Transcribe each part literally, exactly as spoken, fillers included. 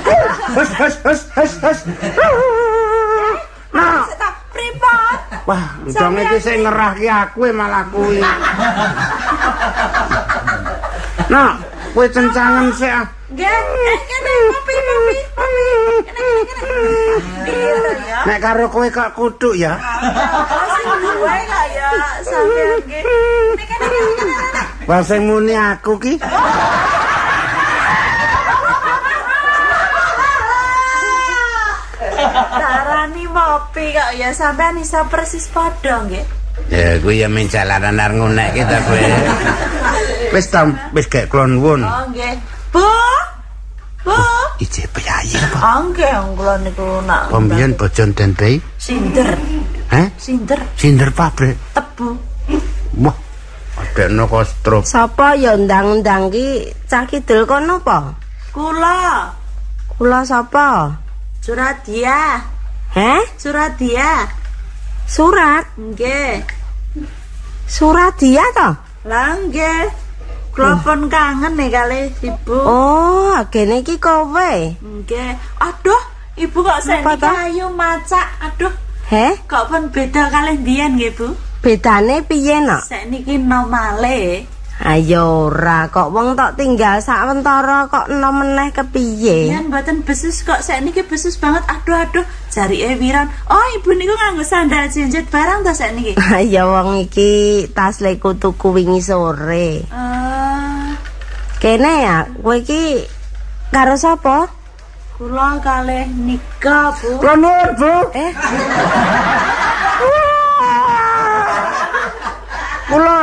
Hus hus hus hus hus. Nah, pripun? wah, ndang iki sing ngerahke aku malah kuwi. Nah, kowe cencangan sik ah. Nggih, kene kopi kopi kopi. Kene kene kene. Nek karo kowe kok kutuk ya. Sing duwe lah ya sampeyan nggih. Kene kene kene. Wah sing muni aku ki. Darani mopi kok ya sampean iso persis padha nggih. Ya kuwi ya men jalanan arep ngunek kita kowe. Wis ta wis gek kula nuwun. Oh nggih. Bu. Bu. Ije piyayi apa? Ah nggih kula niku nak. Pembiyen bojon den bayi. Sinder. Heh? Sinder. Sinder pabrik. Tebu. Wah. Adekno kostro. Sapa ya ndang-ndang ki cah kidul kono apa? Kula. Kula sapa? Suradia. Heh? Suradia. Surat? Nggih. Suradia to? Lah nggih. Kula pun kangen nih kali Ibu. Oh, agene iki kowe. Nggih. Aduh, Ibu kok Apa seniki toh? ayu macak. Aduh, Heh? kok pun beda kalih mbiyen nggih, Bu. Bedane piye nok? Sakniki nomale. Ayo ora kok wong tok tinggal sawentara kok enom meneh kepiye? Yen mboten besus kok sakniki besus banget. Aduh aduh, jarike wiran. Oh, Ibu niku nganggo sandal jinjit barang ta sakniki? Ya wong iki tas leku tuku wingi sore. Eh, Kene ya, kowe iki karo sapa? kula kalih nikah, Bu. Kula nuwun, Bu. Eh, Kula.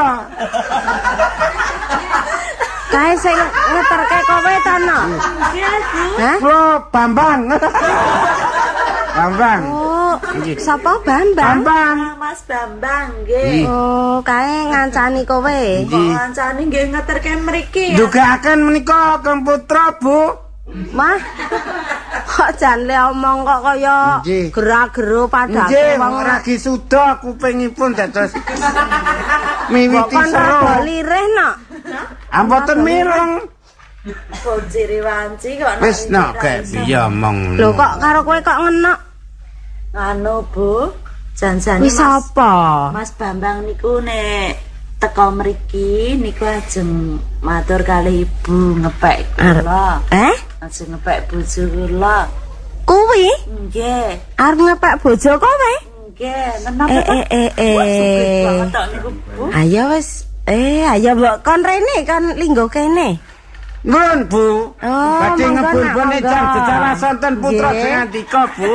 kae sing ngeterke kowe ta no? Nggih, Bu. Hah? Kula Bambang. Bambang. Oh, sapa Bambang? Bambang. Ah, Mas Bambang nggih. Oh, kae ngancani kowe. Kok kancane nggih ngeterke mriki ya. Dugaaken menika Kang Putra, Bu. Mah, kok jan le omong kok kaya Nggih. gerak-geru padake Nggih, wong ragi suda kupingipun dados miwiti kon seru. rada lirih nok. Amboten mireng. Bojiri wanci kok. Wis nok gek piye omong. Lho kok karo kowe kok ngenok? Anu, Bu. Janjane Wis Mas, apa? Mas Bambang niku nek teko mriki niku ajeng matur kali Ibu ngepek kula. Eh? Ajeng ngepek bojo kula. Kuwi Nggih. arep ngepek bojo kowe? Nggih, menapa Eh to? eh eh Wah, sugih eh. banget tok niku, Bu. Ayo wis. Eh, ayo mbok kon rene kon linggo kene. Nuwun, Bu. Oh, Badhe monggo, ngebul-bul nak, jan monggo. secara sonten putra Nggih. sing andika, Bu.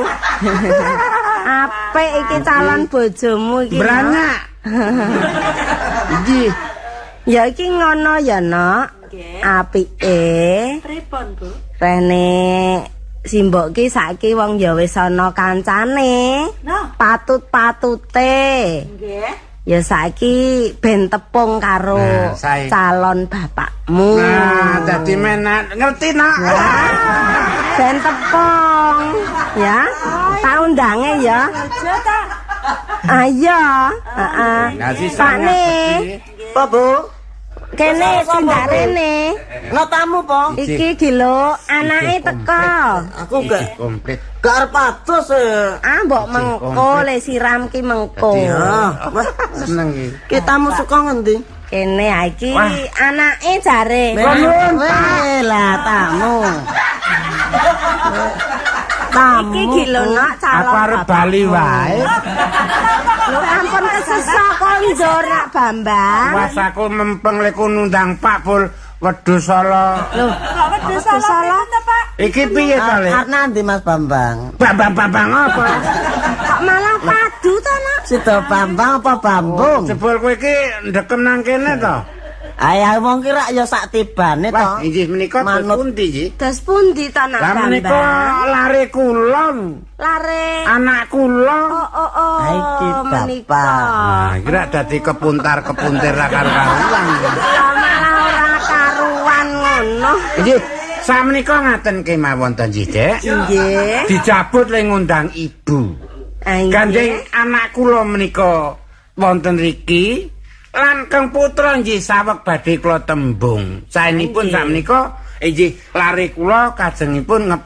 Apik iki calon bojomu iki. Nok. Branyak. Nggih. Ya iki ngono ya, Nok. Nggih. Apike. Pripun, Bu? Rene simbok ki saiki wong ya wis ana kancane. Nah, Patut-patute. nggih. Ya saiki ben tepung karo Nah, sae. calon bapakmu. Nah, dadi menak ngerti nak. Ben tepung. Ya. Tak undange ya. Aja ta. Ayo. Heeh. Ngasih Pak Ne. Apa, Bu? Kene tindak rene. Nggak tamu, Po? Iki gilo anake teko. Aku gak Komplit. gak arep atus e. Ah mbok mengko le siram ki mengko. Ya, wah, Seneng iki. ki tamu suka ngendi? Kene ha iki Wah. anake jare. Nuwun, Pak. Lah tamu. Tamu. Iki gilo nak calon. Aku arep bali wae. Lho ampun kesesa konjor nak Bambang. Was aku mempeng lek nundang Pak Pul wedhus sala. Lho, Kok wedhus salah ta, Pak? Iki piye to, Le? Arep nanti Mas Bambang? Bambang-bambang apa? kok malah padu to nak? Sida Bambang apa Bambung? Jebul kowe iki ndekem nang kene to? Ayah wong kira ya sak tibane Wah, to. inggih menika terus Manut. pundi iki? Dos pundi to nak Lah menika Bambang? lare kula. Lare. Anak kula. Oh oh oh. Ha, iki menika. bapak. Nah, kira dadi kepuntar-kepuntir ra karuan. Lah malah ora karuan ngono. Nggih, samenika ngaten kemawon to nggih, Dek. Nggih. Dicabut le ngundang ibu. Ah, nggih. Gandeng anak kula menika wonten riki lan Kang Putra nggih saweg badhe kula tembung. Saenipun sakmenika nggih lare kula kajengipun